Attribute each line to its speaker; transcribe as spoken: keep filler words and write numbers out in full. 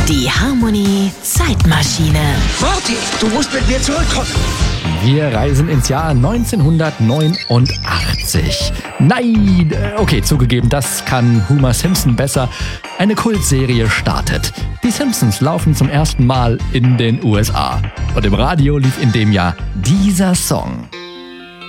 Speaker 1: Die Harmony Zeitmaschine.
Speaker 2: Marty, du musst mit mir zurückkommen.
Speaker 3: Wir reisen ins Jahr neunzehnhundertneunundachtzig. Nein, okay, zugegeben, das kann Homer Simpson besser. Eine Kultserie startet. Die Simpsons laufen zum ersten Mal in den U S A. Und im Radio lief in dem Jahr dieser Song.